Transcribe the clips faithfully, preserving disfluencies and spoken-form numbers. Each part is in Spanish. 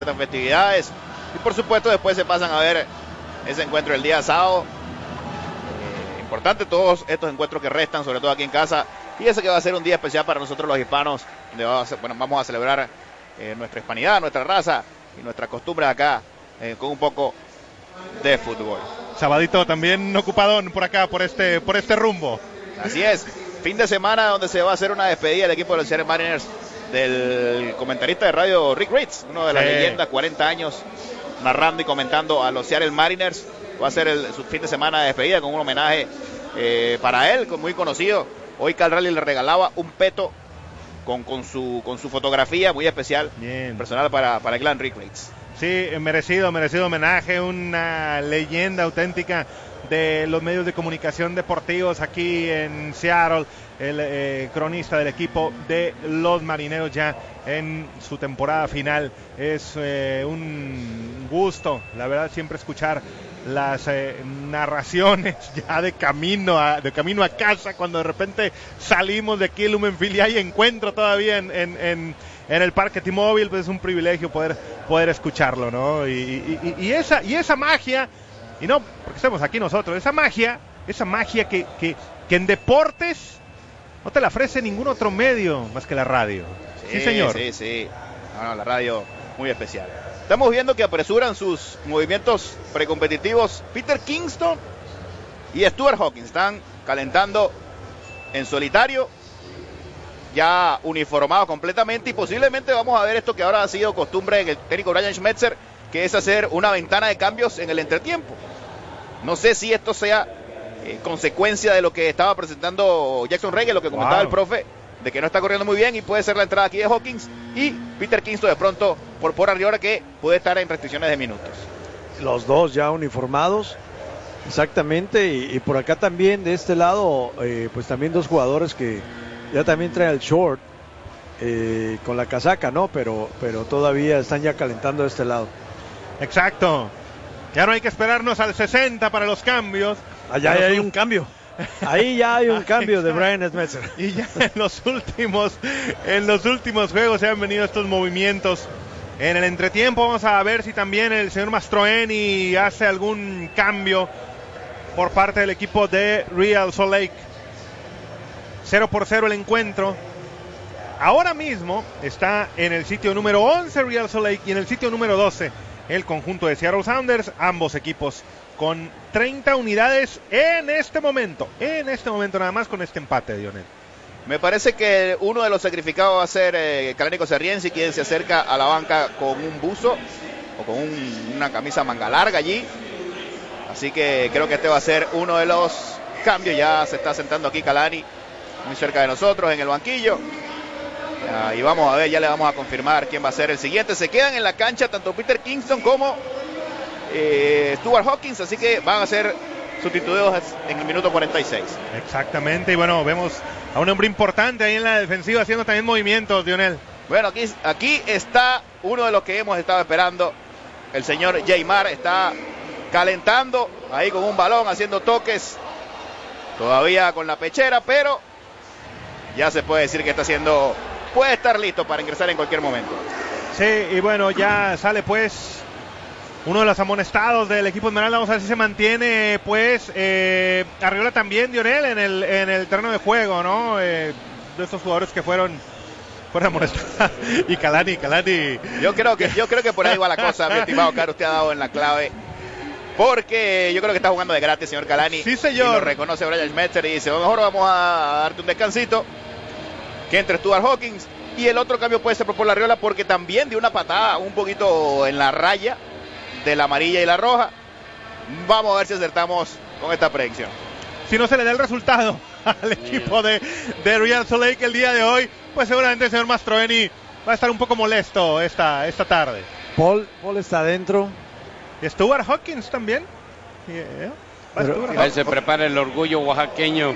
estas festividades. Y por supuesto después se pasan a ver ese encuentro el día sábado. Eh, importante todos estos encuentros que restan, sobre todo aquí en casa. Fíjense que va a ser un día especial para nosotros los hispanos, donde vamos a, bueno, vamos a celebrar eh, nuestra hispanidad, nuestra raza y nuestras costumbres acá eh, con un poco de fútbol. Sabadito también ocupadón por acá, por este, por este rumbo. Así es, fin de semana donde se va a hacer una despedida del equipo de los Seattle Mariners del comentarista de radio Rick Ritz, uno de las sí. leyendas, cuarenta años narrando y comentando a los Seattle Mariners. Va a ser el, su fin de semana de despedida con un homenaje eh, para él, muy conocido. Hoy Cal Raleigh le regalaba un peto con, con, su, con su fotografía muy especial, Bien. personal para, para el gran Rick Ritz. Sí, merecido, merecido homenaje, una leyenda auténtica de los medios de comunicación deportivos aquí en Seattle, el eh, cronista del equipo de los Marineros ya en su temporada final. Es eh, un gusto, la verdad, siempre escuchar las eh, narraciones ya de camino a, de camino a casa, cuando de repente salimos de aquí el Lumenfield y hay encuentro todavía en, en, en, en el Parque T-Mobile. Pues es un privilegio poder, poder escucharlo, ¿no? Y, y, y, y, esa, y esa magia, y no porque estemos aquí nosotros, esa magia, esa magia que, que, que en deportes no te la ofrece ningún otro medio más que la radio. Sí, sí señor. Sí, sí, no, no, la radio muy especial. Estamos viendo que apresuran sus movimientos precompetitivos Peter Kingston y Stuart Hawkins. Están calentando en solitario, ya uniformados completamente, y posiblemente vamos a ver esto que ahora ha sido costumbre en el técnico Brian Schmetzer, que es hacer una ventana de cambios en el entretiempo. No sé si esto sea eh, consecuencia de lo que estaba presentando Jackson Reyes, lo que comentaba wow. el profe, de que no está corriendo muy bien, y puede ser la entrada aquí de Hawkins y Peter Kingston de pronto por, por arriba, que puede estar en restricciones de minutos. Los dos ya uniformados, exactamente, y, y por acá también de este lado, eh, pues también dos jugadores que ya también traen el short eh, con la casaca, ¿no? Pero, pero todavía están ya calentando de este lado. Exacto, ya no hay que esperarnos al sesenta para los cambios. Allá hay un cambio. Ahí ya hay un cambio de Brian Schmetzer. Y ya en los últimos en los últimos juegos se han venido estos movimientos. En el entretiempo vamos a ver si también el señor Mastroeni hace algún cambio por parte del equipo de Real Salt Lake. Cero por cero el encuentro. Ahora mismo está en el sitio número once Real Salt Lake y en el sitio número doce el conjunto de Seattle Sounders, ambos equipos con treinta unidades en este momento, en este momento nada más con este empate, Dionel. Me parece que uno de los sacrificados va a ser eh, Kalanick Oserriense, quien se acerca a la banca con un buzo o con un, una camisa manga larga allí. Así que creo que este va a ser uno de los cambios. Ya se está sentando aquí Kalanick, muy cerca de nosotros en el banquillo. Uh, y vamos a ver, ya le vamos a confirmar quién va a ser el siguiente. Se quedan en la cancha tanto Peter Kingston como eh, Stuart Hawkins, así que van a ser sustituidos en el minuto cuarenta y seis. Exactamente, y bueno, vemos a un hombre importante ahí en la defensiva haciendo también movimientos, Dionel. Bueno, aquí, aquí está uno de los que hemos estado esperando, el señor Jaymar, está calentando ahí con un balón, haciendo toques, todavía con la pechera, pero ya se puede decir que está haciendo... puede estar listo para ingresar en cualquier momento. Sí, y bueno, ya sale pues uno de los amonestados del equipo Esmeralda. Vamos a ver si se mantiene pues eh, Arriola también, Dionel, en el, en el terreno de juego, ¿no? Eh, de estos jugadores que fueron fueron amonestados. Y Kalani, Kalani. Yo creo que, yo creo que por ahí va la cosa, mi estimado Caro, usted ha dado en la clave. Porque yo creo que está jugando de gratis, señor Kalani. Sí, señor. Y lo reconoce Brian Schmetzer y dice, mejor vamos a darte un descansito. Que entre Stuart Hawkins, y el otro cambio puede ser por la Arriola, porque también dio una patada un poquito en la raya de la amarilla y la roja. Vamos a ver si acertamos con esta predicción. Si no se le da el resultado al equipo de, de Real Salt Lake el día de hoy, pues seguramente el señor Mastroeni va a estar un poco molesto esta, esta tarde. Paul, Paul está adentro. Y Stuart Hawkins también. Yeah. Pero, ahí se prepara el orgullo oaxaqueño.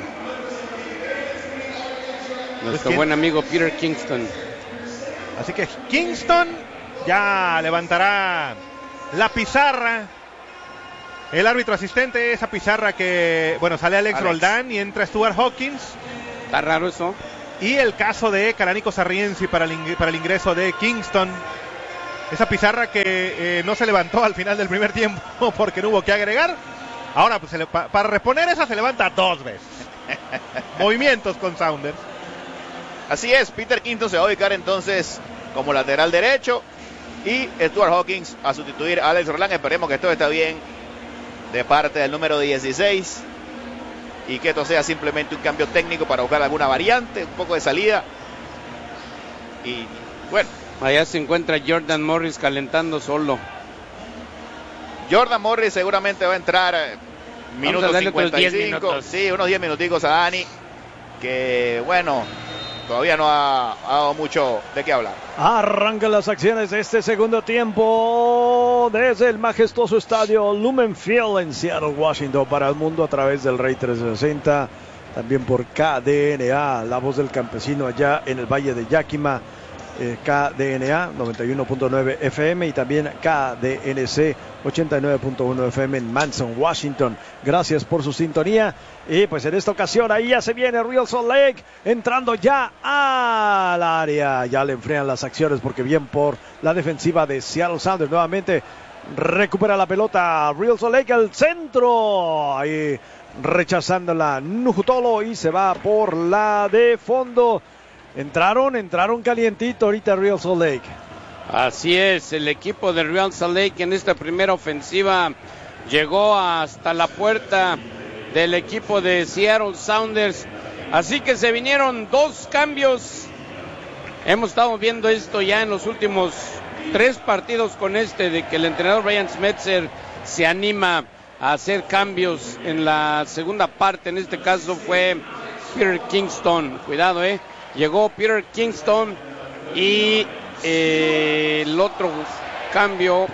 Nuestro buen amigo Peter Kingston. Así que Kingston ya levantará la pizarra. El árbitro asistente, esa pizarra que, bueno, sale Alex, Alex. Roldán y entra Stuart Hawkins. Está raro eso. Y el caso de Kalanick Oserriense para el, para el ingreso de Kingston. esa pizarra que eh, no se levantó al final del primer tiempo porque no hubo que agregar. Ahora, pues se le, pa, para reponer esa se levanta dos veces. Movimientos con Saunders. Así es, Peter Kingston se va a ubicar entonces como lateral derecho y Stuart Hawkins a sustituir a Alex Roland. Esperemos que todo esté bien de parte del número dieciséis y que esto sea simplemente un cambio técnico para buscar alguna variante, un poco de salida. Y bueno, allá se encuentra Jordan Morris calentando solo. Jordan Morris seguramente va a entrar eh, minuto cincuenta y cinco, sí, unos diez minuticos a Dani, que bueno, todavía no ha, ha dado mucho de qué hablar. Arrancan las acciones de este segundo tiempo desde el majestuoso estadio Lumen Field en Seattle, Washington, para el mundo a través del Rey trescientos sesenta, también por K D N A, la voz del campesino allá en el Valle de Yakima, eh, K D N A noventa y uno punto nueve F M y también K D N C ochenta y nueve punto uno F M en Manson, Washington. Gracias por su sintonía. Y pues en esta ocasión ahí ya se viene Real Salt Lake entrando ya al área. Ya le enfrían las acciones porque bien por la defensiva de Seattle Sounders. Nuevamente recupera la pelota Real Salt Lake al centro. Ahí rechazándola Nujutolo y se va por la de fondo. Entraron, entraron calientito ahorita Real Salt Lake. Así es, el equipo de Real Salt Lake en esta primera ofensiva llegó hasta la puerta del equipo de Seattle Sounders. Así que se vinieron dos cambios. Hemos estado viendo esto ya en los últimos tres partidos con este, de que el entrenador Brian Schmetzer se anima a hacer cambios en la segunda parte. En este caso fue Peter Kingston. Cuidado, eh. Llegó Peter Kingston y eh, el otro cambio,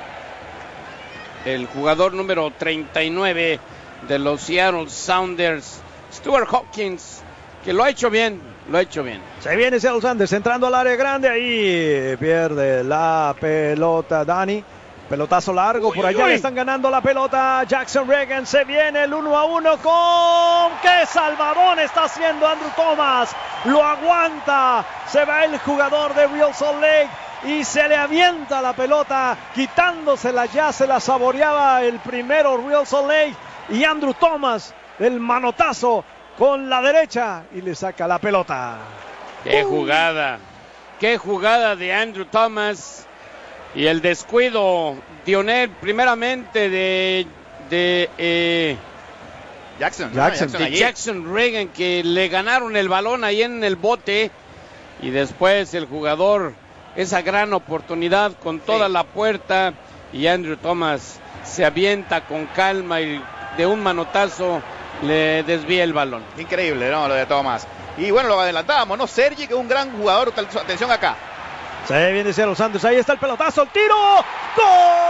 el jugador número treinta y nueve de los Seattle Sounders, Stuart Hawkins, que lo ha hecho bien, lo ha hecho bien. Se viene Seattle Sounders entrando al área grande, ahí pierde la pelota Dani. Pelotazo largo, uy, por allá uy. Le están ganando la pelota Jackson Reagan, se viene el uno a uno con... ¡Qué salvadón está haciendo Andrew Thomas! Lo aguanta, se va el jugador de Real Salt Lake y se le avienta la pelota, quitándosela, ya se la saboreaba el primero Real Salt Lake y Andrew Thomas, el manotazo con la derecha y le saca la pelota. ¡Qué jugada! ¡Qué jugada de Andrew Thomas! Y el descuido, Dionel, primeramente de, de eh, Jackson, Jackson, ¿no? de Jackson Reagan, que le ganaron el balón ahí en el bote. Y después el jugador, esa gran oportunidad con toda sí. la puerta. Y Andrew Thomas se avienta con calma y de un manotazo le desvía el balón. Increíble, ¿no? Lo de Thomas. Y bueno, lo adelantábamos, ¿no? Sergi, que es un gran jugador. Atención acá. Se viene Seattle Sounders, ahí está el pelotazo, el tiro, ¡gol!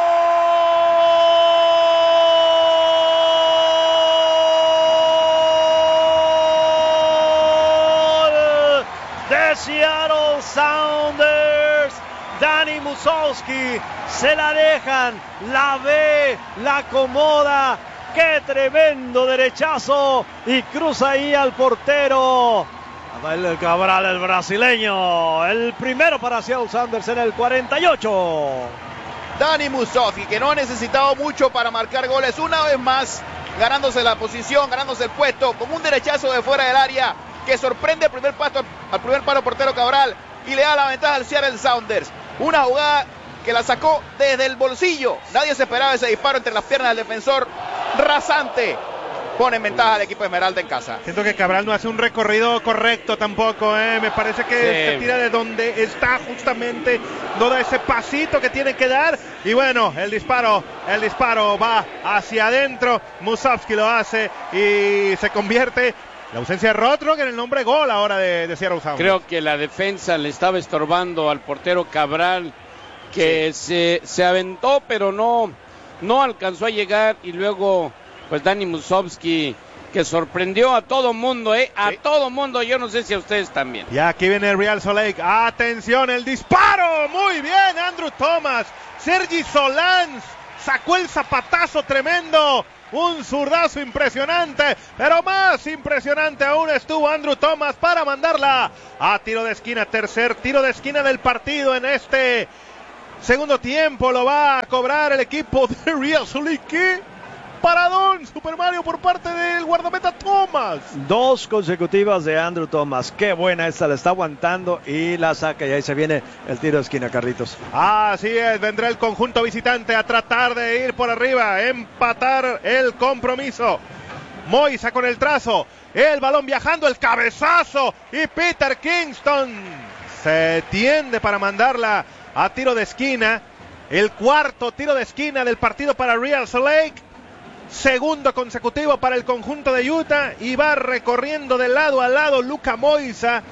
De Seattle Sounders, Danny Musowski, se la dejan, la ve, la acomoda, qué tremendo derechazo y cruza ahí al portero. El Cabral, el brasileño, el primero para Seattle Sounders en el cuarenta y ocho. Danny Musowski, que no ha necesitado mucho para marcar goles, una vez más ganándose la posición, ganándose el puesto, con un derechazo de fuera del área que sorprende al primer, pasto, al primer palo portero Cabral y le da la ventaja al Seattle Sounders. Una jugada que la sacó desde el bolsillo, nadie se esperaba ese disparo entre las piernas del defensor, rasante. Pone en ventaja al equipo Esmeralda en casa. Siento que Cabral no hace un recorrido correcto tampoco, ¿eh? Me parece que sí. se tira de donde está justamente, no da ese pasito que tiene que dar. Y bueno, el disparo, el disparo va hacia adentro. Musowski lo hace y se convierte. La ausencia de Rothrock en el nombre gol ahora de, de Seattle Sounders. Creo que la defensa le estaba estorbando al portero Cabral, que sí. se, se aventó, pero no, no alcanzó a llegar. Y luego... pues Danny Musowski, que sorprendió a todo mundo, ¿eh? A sí. todo mundo, yo no sé si a ustedes también. Y aquí viene el Real Salt Lake. ¡Atención, el disparo! Muy bien, Andrew Thomas. Sergi Solans sacó el zapatazo tremendo. Un zurdazo impresionante, pero más impresionante aún estuvo Andrew Thomas para mandarla a tiro de esquina. Tercer tiro de esquina del partido en este Segundo tiempo lo va a cobrar el equipo de Real Salt Lake. ¿Qué? Paradón, Super Mario, por parte del guardameta Thomas. Dos consecutivas de Andrew Thomas. Qué buena esta, la está aguantando y la saca. Y ahí se viene el tiro de esquina, Carlitos. Así es, vendrá el conjunto visitante a tratar de ir por arriba, empatar el compromiso. Moisa con el trazo, el balón viajando, el cabezazo. Y Peter Kingston se tiende para mandarla a tiro de esquina. El cuarto tiro de esquina del partido para Real Salt Lake. Segundo consecutivo para el conjunto de Utah. Y va recorriendo de lado a lado Luka Moisa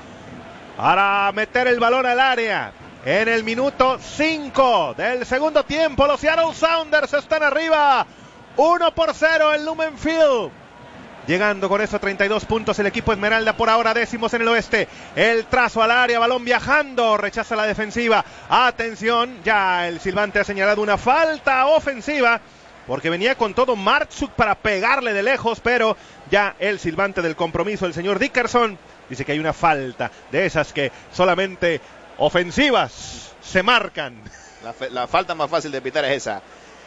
para meter el balón al área. En el minuto cinco del segundo tiempo, los Seattle Sounders están arriba. uno por cero en Lumen Field. Llegando con esos treinta y dos puntos el equipo Esmeralda, por ahora décimos en el oeste. El trazo al área, balón viajando, rechaza la defensiva. Atención, ya el silbante ha señalado una falta ofensiva, porque venía con todo Marchuk para pegarle de lejos, pero ya el silbante del compromiso, el señor Dickerson, dice que hay una falta de esas que solamente ofensivas se marcan. La, la falta más fácil de pitar es esa.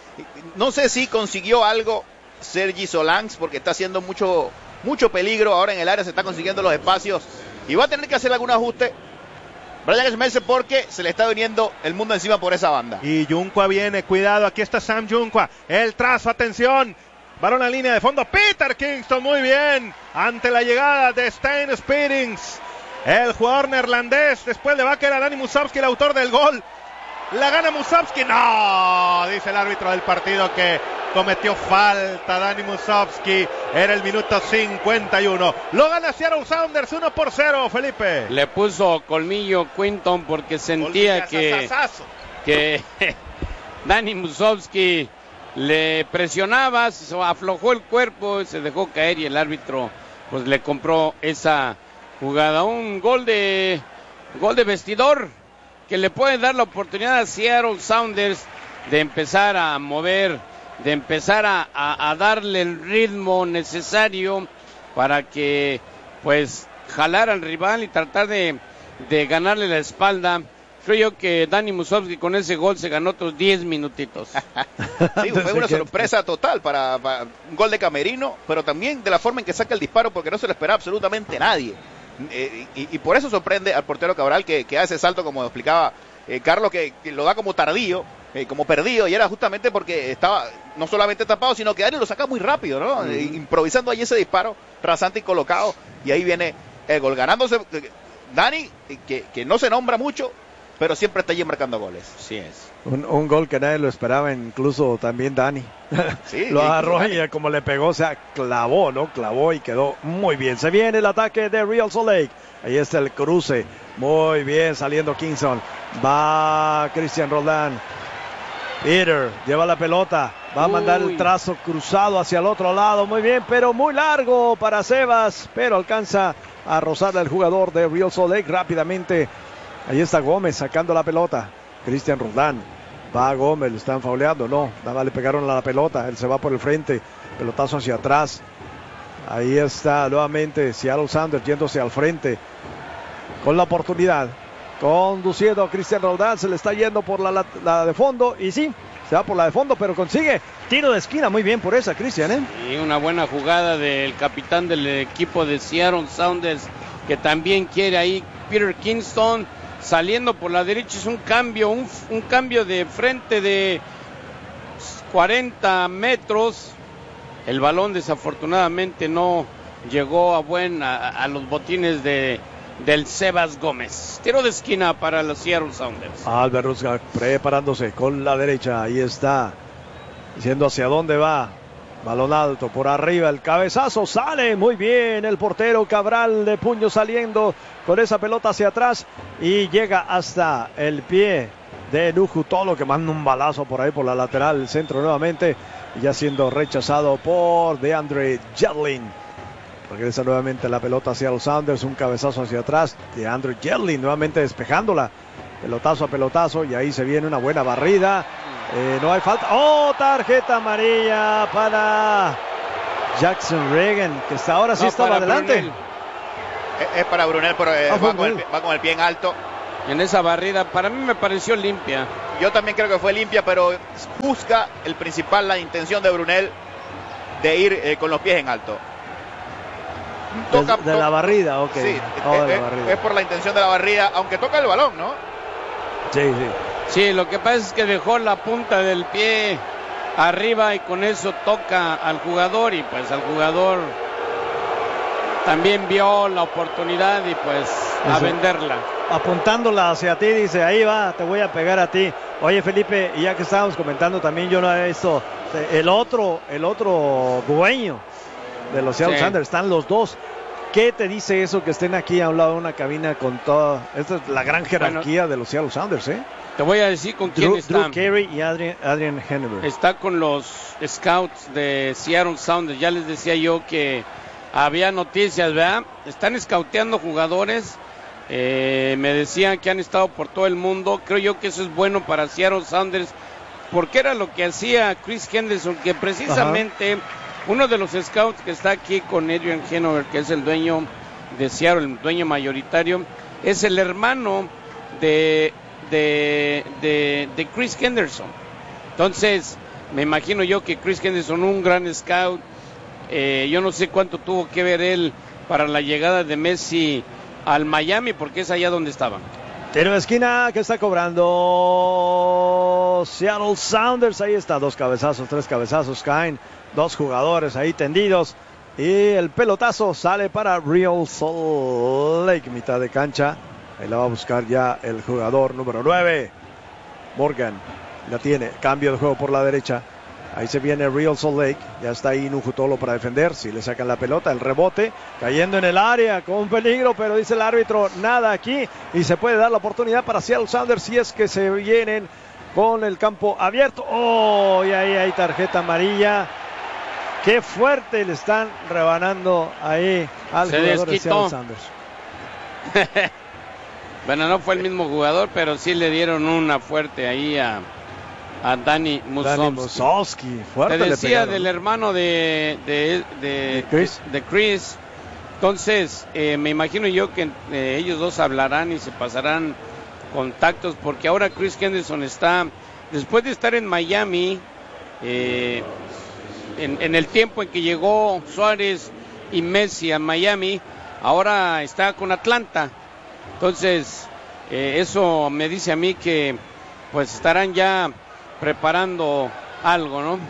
No sé si consiguió algo Sergi Solans, porque está haciendo mucho, mucho peligro ahora en el área, se está consiguiendo los espacios y va a tener que hacer algún ajuste Brian Schmelzer, porque se le está viniendo el mundo encima por esa banda. Y Junqua viene, cuidado, aquí está Sam Junqua, el trazo, atención, balón a línea de fondo, Peter Kingston, muy bien, ante la llegada de Stein Spearings, el jugador neerlandés, después de Baker a Dani Musovski, el autor del gol. La gana Musovski, no, dice el árbitro del partido que cometió falta Dani Musovski en el minuto cincuenta y uno. Lo gana Seattle Sounders uno por cero, Felipe. Le puso colmillo Quinton porque sentía que, que Dani Musovski le presionaba, se aflojó el cuerpo, se dejó caer y el árbitro pues le compró esa jugada. Un gol de, gol de vestidor que le puede dar la oportunidad a Seattle Sounders de empezar a mover, de empezar a, a, a darle el ritmo necesario para que pues jalar al rival y tratar de, de ganarle la espalda. Creo yo que Dani Musovski con ese gol se ganó otros diez minutitos. Sí, fue una sorpresa total para, para un gol de camerino, pero también de la forma en que saca el disparo, porque no se lo esperaba absolutamente nadie. Eh, y, y por eso sorprende al portero Cabral que, que hace salto, como explicaba eh, Carlos, que, que lo da como tardío, eh, como perdido, y era justamente porque estaba no solamente tapado, sino que Dani lo saca muy rápido, ¿no? Mm. Eh, improvisando ahí ese disparo rasante y colocado, y ahí viene el gol, ganándose eh, Dani, que, que no se nombra mucho, pero siempre está allí marcando goles. Sí es. Un, un gol que nadie lo esperaba, incluso también Dani. Sí, lo agarró y como le pegó, o sea, clavó, ¿no? Clavó y quedó muy bien. Se viene el ataque de Real Salt Lake. Ahí está el cruce. Muy bien, saliendo Kingston. Va Cristian Roldán. Peter lleva la pelota. Va a mandar Uy. el trazo cruzado hacia el otro lado. Muy bien, pero muy largo para Sebas. Pero alcanza a rozarle al jugador de Real Salt Lake rápidamente. Ahí está Gómez sacando la pelota. Cristian Roldán. Va Gómez, lo están fauleando. No, nada más le pegaron a la pelota. Él se va por el frente. Pelotazo hacia atrás. Ahí está nuevamente Seattle Sounders yéndose al frente. Con la oportunidad. Conduciendo a Cristian Roldán. Se le está yendo por la, la, la de fondo. Y sí, se va por la de fondo, pero consigue tiro de esquina. Muy bien por esa, Cristian, ¿eh? Y una buena jugada del capitán del equipo de Seattle Sounders, que también quiere ahí Peter Kingston. Saliendo por la derecha, es un cambio, un, un cambio de frente de cuarenta metros. El balón desafortunadamente no llegó a buen a, a los botines de del Sebas Gómez. Tiro de esquina para los Seattle Sounders. Albert Rusgak preparándose con la derecha, ahí está, diciendo hacia dónde va. Balón alto por arriba, el cabezazo sale muy bien el portero Cabral, de puño saliendo con esa pelota hacia atrás y llega hasta el pie de Nuhu Tolo, que manda un balazo por ahí por la lateral, el centro nuevamente, y ya siendo rechazado por DeAndre Yedlin. Regresa nuevamente la pelota hacia los Sounders, un cabezazo hacia atrás, DeAndre Yedlin nuevamente despejándola, pelotazo a pelotazo, y ahí se viene una buena barrida. Eh, no hay falta. ¡Oh! Tarjeta amarilla para Jackson Reagan, que hasta ahora sí no, estaba adelante. Es, es para Brunel, pero eh, ah, va, con el, va con el pie en alto. en esa barrida. Para mí me pareció limpia. Yo también creo que fue limpia, pero busca el principal, la intención de Brunel de ir eh, con los pies en alto. Toca, de, de la barrida, ok. Sí, oh, es, de es, la barrida. es por la intención de la barrida, aunque toca el balón, ¿no? Sí, sí. Sí, lo que pasa es que dejó la punta del pie arriba y con eso toca al jugador y pues al jugador también vio la oportunidad y pues a eso, venderla. Apuntándola hacia ti, dice, ahí va, te voy a pegar a ti. Oye, Felipe, y ya que estábamos comentando también, yo no había visto el otro, el otro dueño de los Seattle sí. Sounders, están los dos. ¿Qué te dice eso que estén aquí a un lado de una cabina con toda, esta es la gran jerarquía bueno, de los Seattle Sounders, ¿eh? Te voy a decir con quién Drew, está. Drew Carey y Adrian, Adrian Henneberg. Está con los scouts de Seattle Sounders. Ya les decía yo que había noticias, ¿verdad? Están scouteando jugadores. Eh, me decían que han estado por todo el mundo. Creo yo que eso es bueno para Seattle Sounders, porque era lo que hacía Chris Henderson, que precisamente Ajá. uno de los scouts que está aquí con Adrian Henneberg, que es el dueño de Seattle, el dueño mayoritario, es el hermano de, de, de, de Chris Henderson. Entonces, me imagino yo que Chris Henderson, un gran scout, eh, yo no sé cuánto tuvo que ver él para la llegada de Messi al Miami, porque es allá donde estaban. Tiro de esquina que está cobrando Seattle Sounders. Ahí está, dos cabezazos, tres cabezazos caen, dos jugadores ahí tendidos. Y el pelotazo sale para Real Salt Lake, mitad de cancha. Ahí la va a buscar ya el jugador número nueve. Morgan la tiene, cambio de juego por la derecha. Ahí se viene Real Salt Lake, ya está ahí Nujutolo para defender, si le sacan la pelota, el rebote, cayendo en el área con peligro, pero dice el árbitro, nada aquí, y se puede dar la oportunidad para Seattle Sounders si es que se vienen con el campo abierto. Oh, y ahí hay tarjeta amarilla, qué fuerte le están rebanando ahí al se jugador desquitó. de Seattle Sounders. Bueno, no fue el mismo jugador, pero sí le dieron una fuerte ahí a... a Danny Musovski. Fuerte. Te decía le del hermano de, de, de, ¿De Chris? De, de Chris. Entonces, eh, me imagino yo que eh, ellos dos hablarán y se pasarán contactos, porque ahora Chris Henderson está, después de estar en Miami, eh, en, en el tiempo en que llegó Suárez y Messi a Miami, ahora está con Atlanta. Entonces, eh, eso me dice a mí que pues estarán ya preparando algo, ¿no?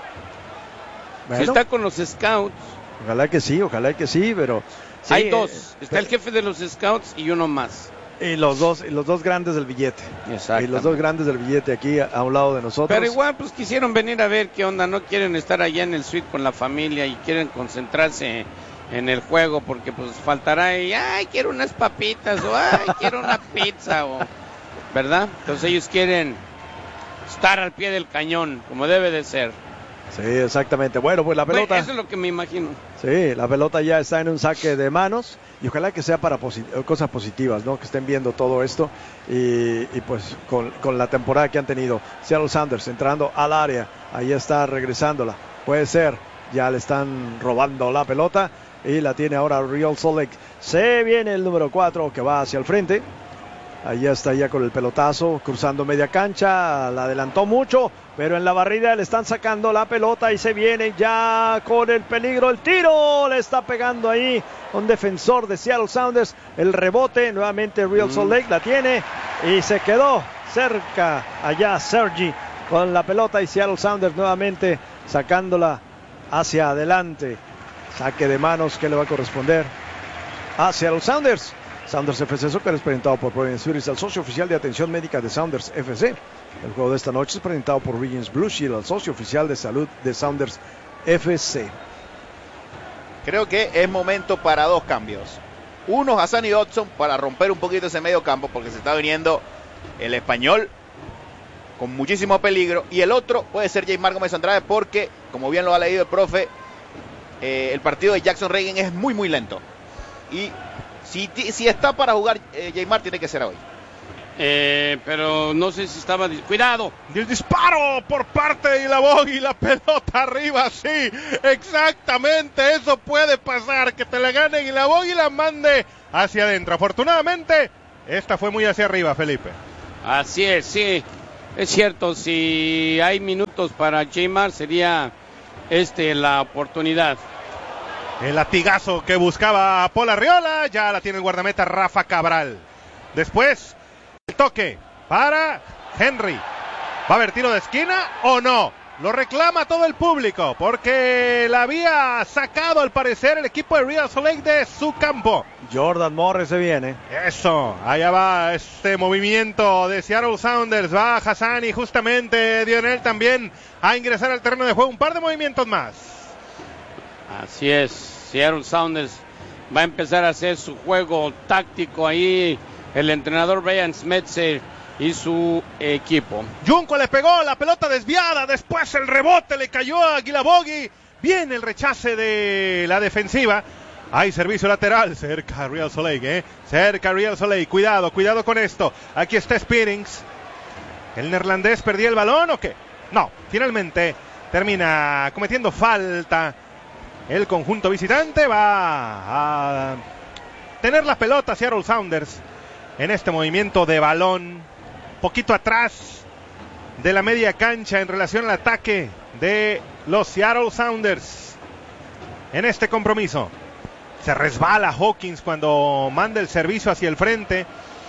Bueno, si está con los scouts. Ojalá que sí, ojalá que sí, pero... Sí, hay dos, eh, está pero, el jefe de los scouts y uno más. Y los dos, y los dos grandes del billete. Exacto. Y los dos grandes del billete aquí a, a un lado de nosotros. Pero igual, pues quisieron venir a ver qué onda, no quieren estar allá en el suite con la familia y quieren concentrarse en el juego, porque pues faltará y, ay, quiero unas papitas, o ay, quiero una pizza, o... ¿verdad? Entonces ellos quieren estar al pie del cañón, como debe de ser. Sí, exactamente. Bueno, pues la pelota... Bueno, eso es lo que me imagino. Sí, la pelota ya está en un saque de manos y ojalá que sea para posit- cosas positivas, ¿no? Que estén viendo todo esto y, y pues con, con la temporada que han tenido. Seattle Sounders entrando al área, ahí está regresándola. Puede ser, ya le están robando la pelota y la tiene ahora Real Salt Lake. Se viene el número cuatro que va hacia el frente. Ahí está ya con el pelotazo, cruzando media cancha, la adelantó mucho, pero en la barrida le están sacando la pelota y se viene ya con el peligro, el tiro, le está pegando ahí un defensor de Seattle Sounders, el rebote, nuevamente Real mm. Salt Lake la tiene y se quedó cerca allá Sergi con la pelota y Seattle Sounders nuevamente sacándola hacia adelante. Saque de manos que le va a corresponder a Seattle Sounders. Sounders F C Soccer es presentado por Providence Suris, el socio oficial de atención médica de Sounders F C. El juego de esta noche es presentado por Regents Blue Shield, el socio oficial de salud de Sounders F C. Creo que es momento para dos cambios. Uno, Hassani Dodson, para romper un poquito ese medio campo, porque se está viniendo el español con muchísimo peligro. Y el otro puede ser Jaymar Gómez Andrade, porque, como bien lo ha leído el profe, eh, el partido de Jackson Reagan es muy, muy lento. Y Si, si está para jugar, eh, Jaymar tiene que ser hoy. Eh, pero no sé si estaba... ¡Cuidado! Y el disparo por parte de Ilabog y la pelota arriba, sí, exactamente, eso puede pasar, que te la gane Ilabog y la mande hacia adentro. Afortunadamente, esta fue muy hacia arriba, Felipe. Así es, sí. Es cierto, si hay minutos para Jamar, sería este la oportunidad. El latigazo que buscaba Paul Arriola, ya la tiene el guardameta Rafa Cabral. Después, el toque para Henry. ¿Va a haber tiro de esquina o no? Lo reclama todo el público, porque la había sacado al parecer el equipo de Real Salt Lake de su campo. Jordan Morris se viene. Eso, allá va este movimiento de Seattle Sounders. Va Hassani, justamente Dionel también a ingresar al terreno de juego. Un par de movimientos más. Así es, Seattle Sounders va a empezar a hacer su juego táctico ahí. El entrenador Brian Schmetzer y su equipo. Junco le pegó la pelota desviada, después el rebote le cayó a Guilabogui. Viene el rechace de la defensiva. Hay servicio lateral cerca Real Salt Lake, ¿eh? Cerca Real Salt Lake. Cuidado, cuidado con esto. Aquí está Spearings. ¿El neerlandés perdía el balón o qué? No, finalmente termina cometiendo falta. El conjunto visitante va a tener la pelota Seattle Sounders en este movimiento de balón. Poquito atrás de la media cancha en relación al ataque de los Seattle Sounders. En este compromiso se resbala Hawkins cuando manda el servicio hacia el frente,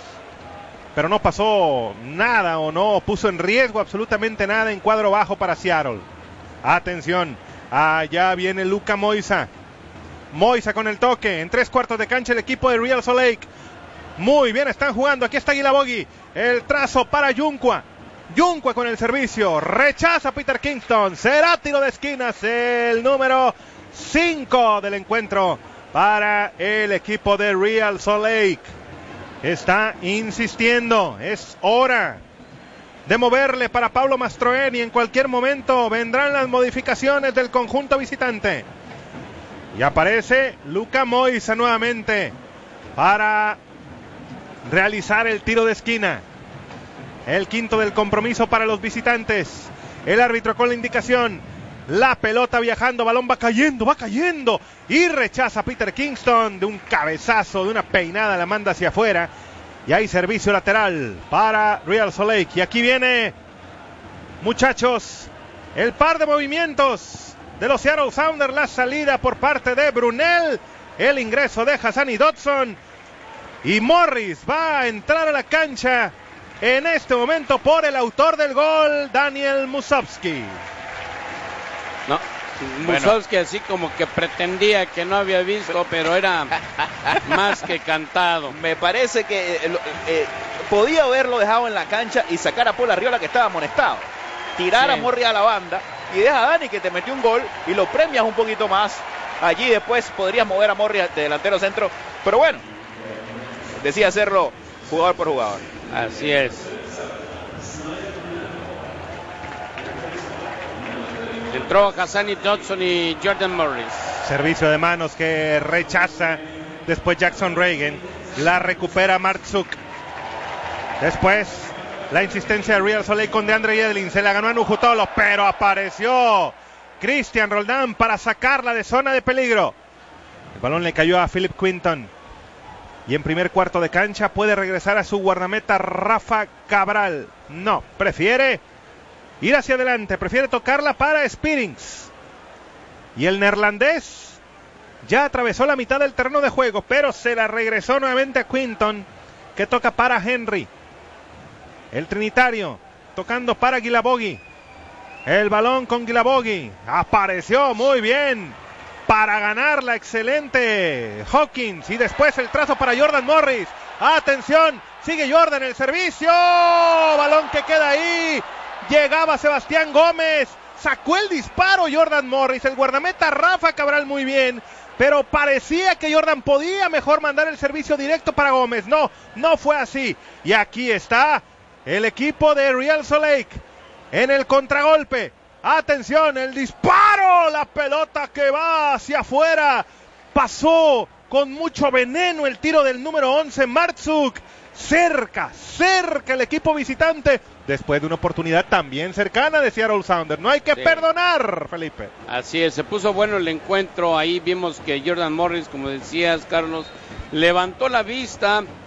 pero no pasó nada o no puso en riesgo absolutamente nada en cuadro bajo para Seattle. Atención, allá viene Luka Moisa. Moisa con el toque, en tres cuartos de cancha el equipo de Real Salt Lake. Muy bien, están jugando, aquí está Guilabogui. El trazo para Junqua. Junqua con el servicio. Rechaza Peter Kingston. Será tiro de esquinas. El número cinco del encuentro para el equipo de Real Salt Lake. Está insistiendo. Es hora de moverle para Pablo Mastroeni. En cualquier momento vendrán las modificaciones del conjunto visitante. Y aparece Luka Moisa nuevamente para realizar el tiro de esquina. El quinto del compromiso para los visitantes. El árbitro con la indicación. La pelota viajando, balón va cayendo, va cayendo. Y rechaza Peter Kingston de un cabezazo, de una peinada, la manda hacia afuera. Y hay servicio lateral para Real Salt Lake. Y aquí viene, muchachos, el par de movimientos de los Seattle Sounders. La salida por parte de Brunel. El ingreso de Hassani Dodson. Y Morris va a entrar a la cancha en este momento por el autor del gol, Daniel Musovski. No, bueno. Musovski así como que pretendía que no había visto, pero era más que cantado. Me parece que eh, eh, podía haberlo dejado en la cancha y sacar a Paul Arriola, que estaba amonestado. Tirar sí. a Morris a la banda y deja a Dani, que te metió un gol, y lo premias un poquito más. Allí después podrías mover a Morris de delantero centro, pero bueno, decía hacerlo jugador por jugador. Así es. Entró Hassani Dodson y Jordan Morris. Servicio de manos que rechaza después Jackson Reagan. La recupera Martzuk. Después la insistencia de Real Salt Lake con DeAndre Yedlin. Se la ganó a Nujutolo, pero apareció Christian Roldán para sacarla de zona de peligro. El balón le cayó a Philip Quinton. Y en primer cuarto de cancha puede regresar a su guardameta Rafa Cabral. No, prefiere ir hacia adelante, prefiere tocarla para Spearings. Y el neerlandés ya atravesó la mitad del terreno de juego, pero se la regresó nuevamente a Quinton, que toca para Henry. El trinitario tocando para Guilabogui. El balón con Guilabogui. Apareció muy bien para ganarla, excelente Hawkins. Y después el trazo para Jordan Morris. Atención, sigue Jordan, el servicio. Balón que queda ahí. Llegaba Sebastián Gómez. Sacó el disparo Jordan Morris. El guardameta Rafa Cabral muy bien. Pero parecía que Jordan podía mejor mandar el servicio directo para Gómez. No, no fue así. Y aquí está el equipo de Real Salt Lake en el contragolpe. Atención, el disparo, la pelota que va hacia afuera. Pasó con mucho veneno el tiro del número once, Martzuk. Cerca, cerca el equipo visitante. Después de una oportunidad también cercana de Seattle Sounders. No hay que sí. perdonar, Felipe. Así es, se puso bueno el encuentro. Ahí vimos que Jordan Morris, como decías, Carlos, levantó la vista.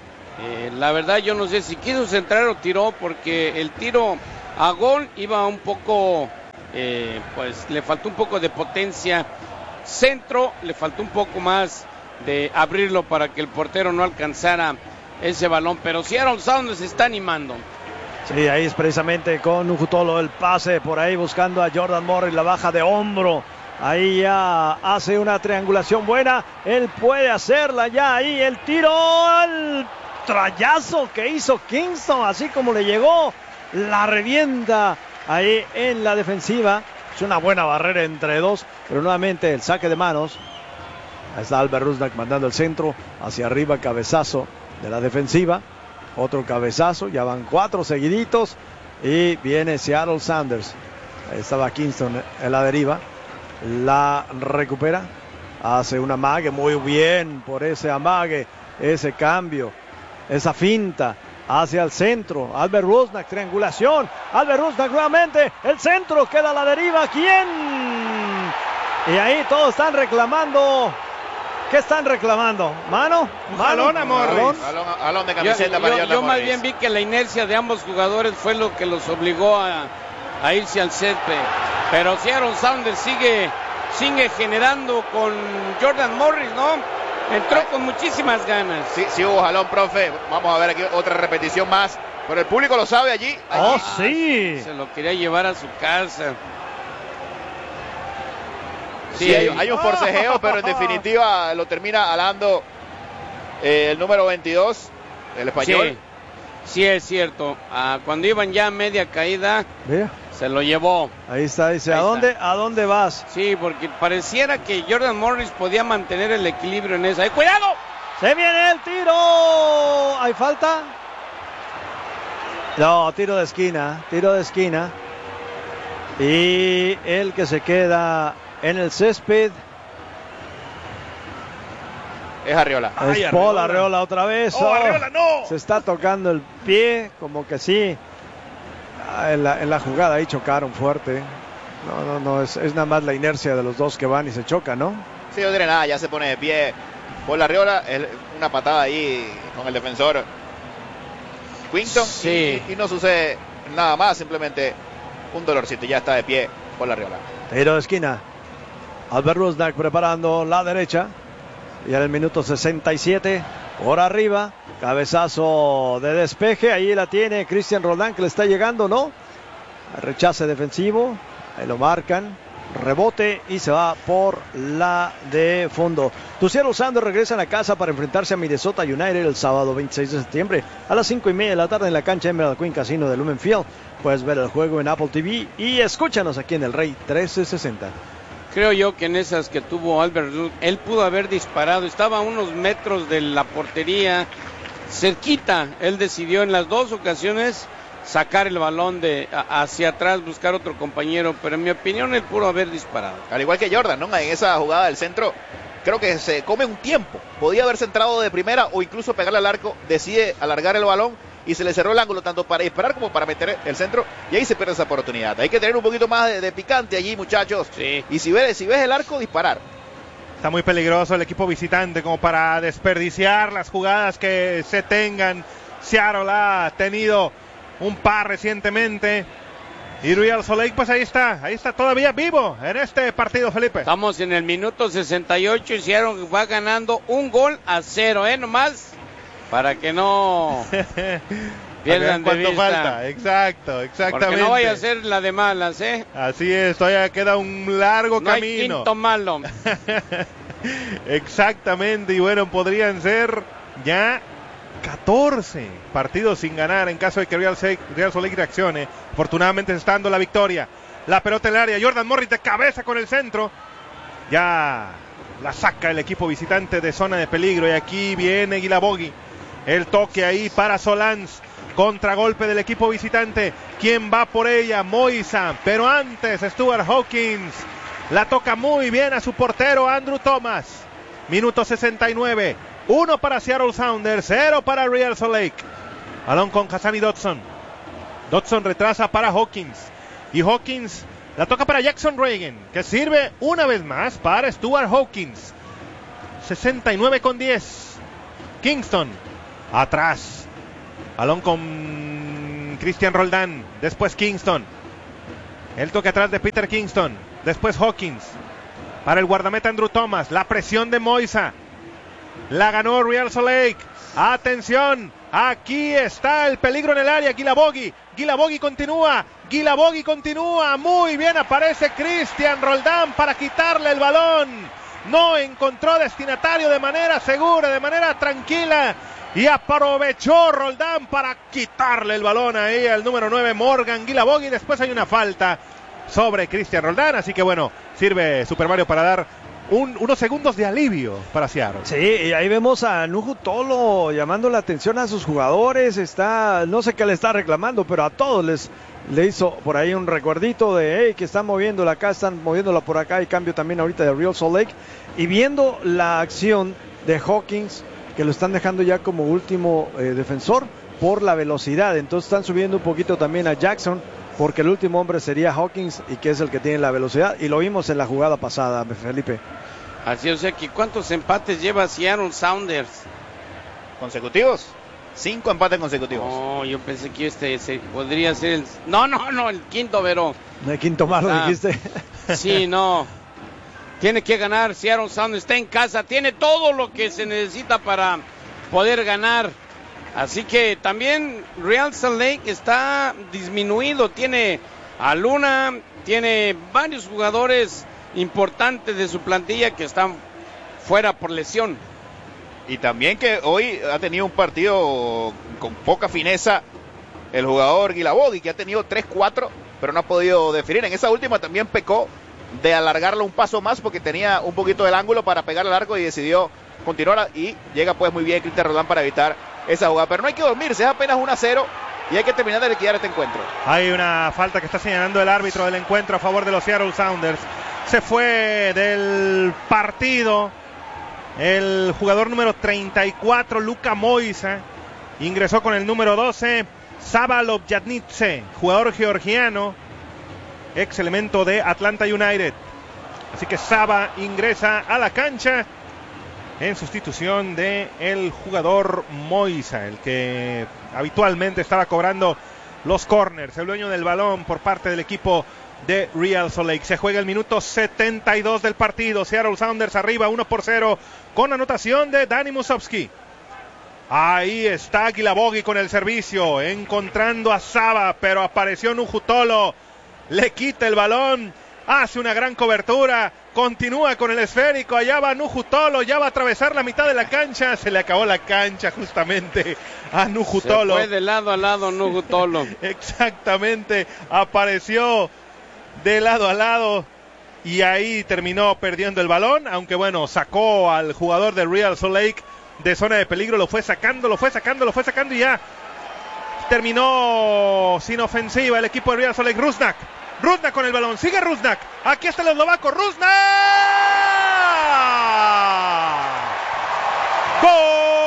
Eh, la verdad yo no sé si quiso centrar o tiró, porque el tiro a gol iba un poco, eh, pues le faltó un poco de potencia. Centro, le faltó un poco más de abrirlo para que el portero no alcanzara ese balón, pero Seattle Sounders se está animando. Sí, ahí es precisamente con Ujutolo el pase, por ahí buscando a Jordan Morris, la baja de hombro. Ahí ya hace una triangulación buena, él puede hacerla ya, ahí el tiro, el trayazo que hizo Kingston, así como le llegó, la revienta ahí en la defensiva. Es una buena barrera entre dos, pero nuevamente el saque de manos. Ahí está Albert Rusnak mandando el centro, hacia arriba, cabezazo de la defensiva, otro cabezazo, ya van cuatro seguiditos, y viene Seattle Sounders. Ahí estaba Kingston en la deriva, la recupera, hace un amague, muy bien por ese amague, ese cambio, esa finta hacia el centro. Albert Rusnak, triangulación, Albert Rusnak nuevamente, el centro, queda a la deriva, ¿quién? Y ahí todos están reclamando. ¿Qué están reclamando? ¿Mano? Un jalón a Morris. Jalón, jalón de camiseta Yo, para yo, Jordan yo más Morris. bien vi que la inercia de ambos jugadores fue lo que los obligó a, a irse al césped. Pero Seattle Sounders sigue, sigue generando con Jordan Morris, ¿no? Entró Ay. con muchísimas ganas. Sí, sí hubo jalón, profe. Vamos a ver aquí otra repetición más. Pero el público lo sabe allí. allí. Oh, sí. Se lo quería llevar a su casa. Sí, hay, hay un forcejeo, pero en definitiva lo termina alando eh, el número veintidós, el español. Sí, sí es cierto. Ah, cuando iban ya a media caída, Mira, se lo llevó. ahí está, dice, Ahí ¿a está. dónde, ¿a dónde vas? Sí, porque pareciera que Jordan Morris podía mantener el equilibrio en esa. ¡Eh, cuidado! Se viene el tiro. ¿Hay falta? No, tiro de esquina, tiro de esquina. Y el que se queda en el césped Es Arriola. Ay, es Paul Arriola. Arriola otra vez. ¡Oh, Arriola, no! Se está tocando el pie, como que sí. Ah, En la, en la jugada ahí chocaron fuerte. No, no, no, es, es nada más la inercia de los dos que van y se chocan, ¿no? Sí, no tiene nada, ya se pone de pie por la Arriola. Es una patada ahí con el defensor Quinton. Sí. Y, y no sucede nada más, simplemente un dolorcito y ya está de pie por la Arriola. Tiro de esquina. Albert Rusnak preparando la derecha. Y en el minuto sesenta y siete, por arriba, cabezazo de despeje, ahí la tiene Cristian Roldán, que le está llegando, ¿no? Rechace defensivo, ahí lo marcan, rebote y se va por la de fondo. Tus Seattle Sounders regresan a casa para enfrentarse a Minnesota United el sábado veintiséis de septiembre a las cinco y media de la tarde en la cancha Emerald Queen Casino de Lumen Field. Puedes ver el juego en Apple T V y escúchanos aquí en el Rey trece sesenta. Creo yo que en esas que tuvo Albert Ruth, él pudo haber disparado, estaba a unos metros de la portería, cerquita. Él decidió en las dos ocasiones sacar el balón de a, hacia atrás, buscar otro compañero, pero en mi opinión él pudo haber disparado. Al igual que Jordan, ¿no? En esa jugada del centro, creo que se come un tiempo. Podía haber centrado de primera o incluso pegarle al arco, decide alargar el balón y se le cerró el ángulo tanto para disparar como para meter el centro y ahí se pierde esa oportunidad. Hay que tener un poquito más de, de picante allí, muchachos. Sí. Y si ves, si ves el arco, disparar. Está muy peligroso el equipo visitante como para desperdiciar las jugadas que se tengan. Seattle ha tenido un par recientemente. Y Real Salt Lake, pues ahí está, ahí está todavía vivo en este partido, Felipe. Estamos en el minuto sesenta y ocho y Seattle va ganando un gol a cero, ¿eh? Nomás para que no pierdan de ¿Cuánto vista. falta? Exacto, exactamente. Porque no vaya a ser la de malas, ¿eh? Así es, todavía queda un largo No hay camino. quinto malo. Exactamente, y bueno, podrían ser ya catorce partidos sin ganar en caso de que Real, Se- Real Salt Lake reaccione. Afortunadamente se está dando la victoria. La pelota en el área, Jordan Morris de cabeza con el centro. Ya la saca el equipo visitante de zona de peligro y aquí viene Guilabogui. El toque ahí para Solans. Contragolpe del equipo visitante. ¿Quién va por ella? Moisa. Pero antes Stuart Hawkins la toca muy bien a su portero Andrew Thomas. Minuto sesenta y nueve. Uno para Seattle Sounders, cero para Real Salt Lake. Balón con Hassani Dodson. Dodson retrasa para Hawkins. Y Hawkins la toca para Jackson Reagan, que sirve una vez más para Stuart Hawkins. sesenta y nueve con diez. Kingston Atrás. Balón con Cristian Roldán. Después Kingston. El toque atrás de Peter Kingston. Después Hawkins. Para el guardameta Andrew Thomas. La presión de Moisa. La ganó Real Salt Lake. Atención. Aquí está el peligro en el área. Guilabogi. Guilabogi continúa. Guilabogi continúa. Muy bien aparece Cristian Roldán para quitarle el balón. No encontró destinatario de manera segura, de manera tranquila. Y aprovechó Roldán para quitarle el balón ahí al número nueve, Morgan Guilabogi. Después hay una falta sobre Cristian Roldán. Así que bueno, sirve Super Mario para dar un, unos segundos de alivio para Seattle. Sí, y ahí vemos a Nuhu Tolo llamando la atención a sus jugadores. Está, no sé qué le está reclamando, pero a todos les le hizo por ahí un recuerdito de hey, que están moviéndola acá, están moviéndola por acá. Y cambio también ahorita de Real Salt Lake. Y viendo la acción de Hawkins, que lo están dejando ya como último eh, defensor por la velocidad. Entonces están subiendo un poquito también a Jackson, porque el último hombre sería Hawkins, y que es el que tiene la velocidad. Y lo vimos en la jugada pasada, Felipe. Así, o sea, que ¿cuántos empates lleva Seattle Sounders? ¿Consecutivos? Cinco empates consecutivos. Oh, yo pensé que este se, podría ser el... No, no, no, el quinto, pero... El quinto más, lo ah, dijiste. Sí, no. Tiene que ganar Seattle Sounders, está en casa, tiene todo lo que se necesita para poder ganar. Así que también Real Salt Lake está disminuido, tiene a Luna, tiene varios jugadores importantes de su plantilla que están fuera por lesión. Y también que hoy ha tenido un partido con poca fineza el jugador Guilabogi, que ha tenido tres cuatro, pero no ha podido definir. En esa última también pecó de alargarlo un paso más porque tenía un poquito del ángulo para pegar al arco y decidió continuar, y llega pues muy bien Cristian Roldán para evitar esa jugada. Pero no hay que dormirse, es apenas uno a cero y hay que terminar de liquidar este encuentro. Hay una falta que está señalando el árbitro del encuentro a favor de los Seattle Sounders. Se fue del partido el jugador número treinta y cuatro, Luka Moisa. Ingresó con el número doce, Saba Lobjadnitse, jugador georgiano, ex elemento de Atlanta United. Así que Saba ingresa a la cancha en sustitución de el jugador Moisa, el que habitualmente estaba cobrando los corners, el dueño del balón por parte del equipo de Real Salt Lake. Se juega el minuto setenta y dos del partido. Seattle Sounders arriba uno por cero con anotación de Danny Musovski. Ahí está Guilabogi con el servicio, encontrando a Saba, pero apareció Nuhu Tolo. Le quita el balón, hace una gran cobertura, continúa con el esférico, allá va Nuhu Tolo, ya va a atravesar la mitad de la cancha, se le acabó la cancha justamente a Nuhu Tolo. Se fue de lado a lado Nuhu Tolo. Exactamente, apareció de lado a lado y ahí terminó perdiendo el balón, aunque bueno, sacó al jugador de Real Salt Lake de zona de peligro, lo fue sacando, lo fue sacando, lo fue sacando y ya terminó sin ofensiva el equipo de Real Salt Lake. Rusnak, Rusnak con el balón, sigue Rusnak, aquí está el eslovaco, Rusnak, ¡gol!